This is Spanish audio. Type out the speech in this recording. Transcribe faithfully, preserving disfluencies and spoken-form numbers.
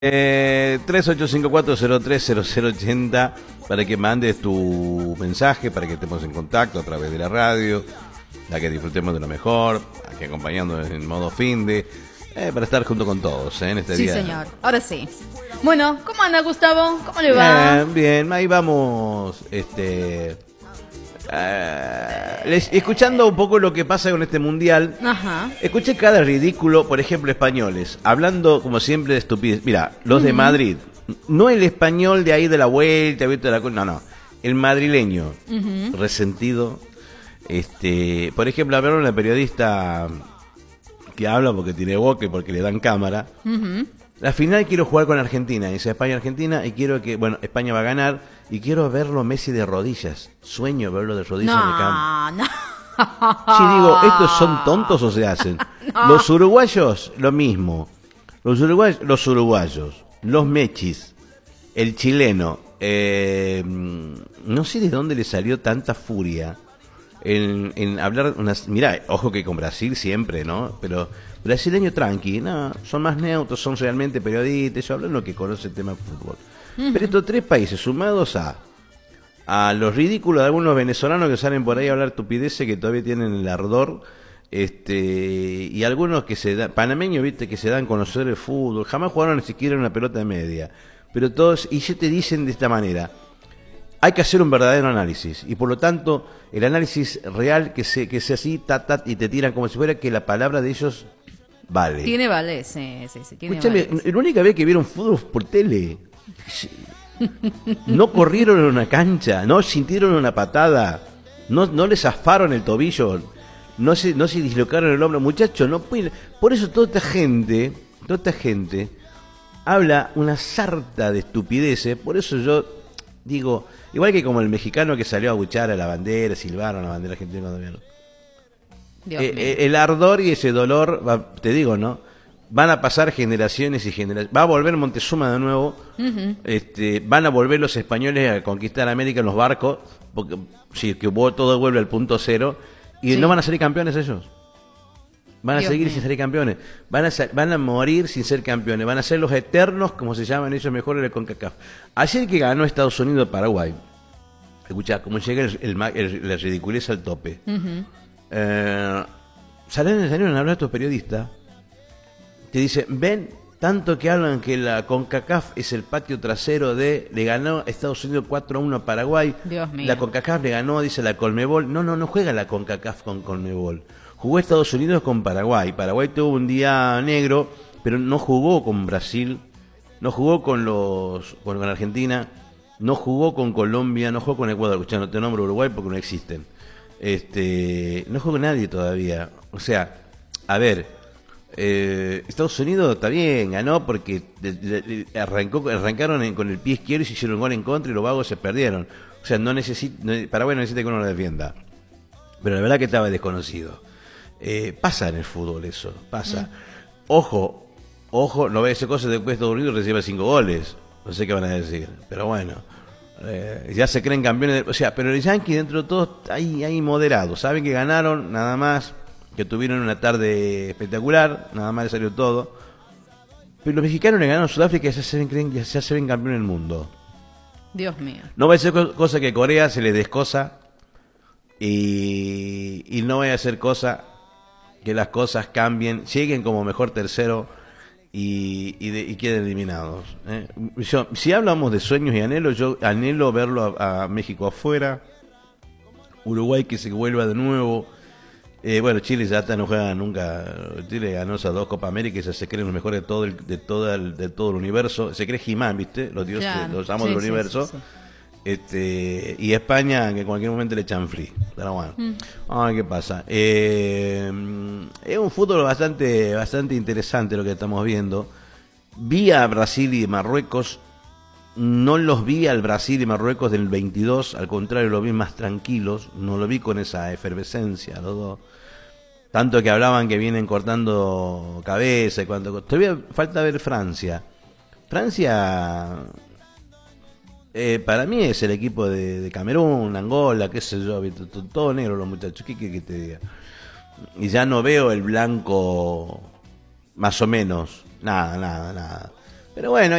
Eh, tres ocho cinco cuatro cero tres cero cero ochenta para que mandes tu mensaje, para que estemos en contacto a través de la radio, para que disfrutemos de lo mejor, aquí acompañando en modo fin de, eh, para estar junto con todos eh, en este sí, día. Sí, señor. Ahora sí. Bueno, ¿cómo anda, Gustavo? ¿Cómo le va? Bien, bien, ahí vamos, este... Uh, les, escuchando un poco lo que pasa con este mundial. Ajá. Escuché cada ridículo, por ejemplo, españoles, hablando como siempre de estupidez. Mira, los uh-huh. de Madrid, no el español de ahí de la vuelta, de la, no, no, el madrileño, uh-huh. resentido. Este, por ejemplo, hablaron una periodista que habla porque tiene boca y porque le dan cámara. Uh-huh. La final quiero jugar con Argentina, dice España-Argentina, y quiero que, bueno, España va a ganar, y quiero verlo Messi de rodillas. Sueño verlo de rodillas no, en el campo. No. Sí, digo, ¿estos son tontos o se hacen? No. Los uruguayos, lo mismo. Los uruguayos, los uruguayos, los mechis, el chileno, eh, no sé de dónde le salió tanta furia en, en hablar unas... Mirá, ojo que con Brasil siempre, ¿no? Pero... brasileño tranqui, no, son más neutros, son realmente periodistas, yo hablan lo que conoce el tema de fútbol. Uh-huh. Pero estos tres países sumados a a los ridículos de algunos venezolanos que salen por ahí a hablar estupideces que todavía tienen el ardor, este y algunos que se dan, panameños, viste, que se dan a conocer el fútbol, jamás jugaron ni siquiera una pelota de media, pero todos, y ya te dicen de esta manera, hay que hacer un verdadero análisis, y por lo tanto, el análisis real que se, que sea así, tat, tat, y te tiran como si fuera que la palabra de ellos vale. Tiene vale, sí, sí, sí. Tiene Escúchame, vale, la única vez que vieron fútbol por tele, no corrieron en una cancha, no sintieron una patada, no, no les zafaron el tobillo, no se, no se dislocaron el hombro, muchachos, no pueden. Por eso toda esta gente, toda esta gente habla una sarta de estupideces. Por eso yo digo, igual que como el mexicano que salió a abuchar a la bandera, silbaron a la bandera argentina cuando vieron. Eh, el ardor y ese dolor, va, te digo, ¿no? Van a pasar generaciones y generaciones. Va a volver Montezuma de nuevo. Uh-huh. Este, van a volver los españoles a conquistar América en los barcos, porque si que todo vuelve al punto cero, y sí. no van a salir campeones ellos. Van a Dios seguir mío. sin ser campeones. Van a, van a morir sin ser campeones. Van a ser los eternos, como se llaman ellos mejor en el CONCACAF. Ayer que ganó Estados Unidos Paraguay, escuchá, cómo llega el, el, el, la ridiculez al tope. Uh-huh. Eh, salieron, salieron a hablar estos periodistas, te dicen, ven, tanto que hablan que la CONCACAF es el patio trasero de, le ganó a Estados Unidos cuatro a uno a Paraguay, Dios mío. La CONCACAF le ganó, dice la Conmebol, no, no, no juega la CONCACAF con Conmebol, jugó Estados Unidos con Paraguay, Paraguay tuvo un día negro, pero no jugó con Brasil, no jugó con los, con, con Argentina, no jugó con Colombia, no jugó con Ecuador, escuchá, no te nombro Uruguay porque no existen. Este, no juega nadie todavía. O sea, a ver, eh, Estados Unidos está bien, ganó porque de, de, de, arrancó, arrancaron en, con el pie izquierdo y se hicieron gol en contra y los vagos se perdieron. O sea, no necesita, no, Paraguay no necesita que uno lo defienda. Pero la verdad que estaba desconocido. Eh, pasa en el fútbol eso, pasa. Mm. Ojo, ojo, no vaya a ser cosa de que Estados Unidos reciba cinco goles. No sé qué van a decir, pero bueno. Eh, ya se creen campeones, de, o sea, pero el Yankee dentro de todo ahí, ahí moderado, saben que ganaron, nada más, que tuvieron una tarde espectacular, nada más le salió todo, pero los mexicanos le ganaron a Sudáfrica y ya se ven, creen que ya se ven campeones del mundo. Dios mío. No va a ser cosa que Corea se le descosa y, y no vaya a ser cosa que las cosas cambien, lleguen como mejor tercero y, y, de, y queden eliminados. ¿eh? Yo, si hablamos de sueños y anhelos, yo anhelo verlo a, a México afuera, Uruguay que se vuelva de nuevo. Eh, bueno, Chile ya hasta no juega nunca. Chile ganó esas dos Copa América y se creen los mejores de todo el, de todo el, de todo el universo. Se cree He-Man, ¿viste? Los dioses, claro. los amos sí, del sí, universo. Sí, sí. Este, y España que en cualquier momento le echan free, pero bueno, mm. ay, ¿qué pasa? Eh, es un fútbol bastante bastante interesante lo que estamos viendo. Vi a Brasil y Marruecos, no los vi al Brasil y Marruecos del veintidós, al contrario, los vi más tranquilos, no lo vi con esa efervescencia, los dos. Tanto que hablaban que vienen cortando cabeza y cuando todavía falta ver Francia. Francia Eh, para mí es el equipo de, de Camerún, Angola, qué sé yo, todo negro los muchachos, ¿qué quieres que te diga? Y ya no veo el blanco más o menos, nada, nada, nada. Pero bueno,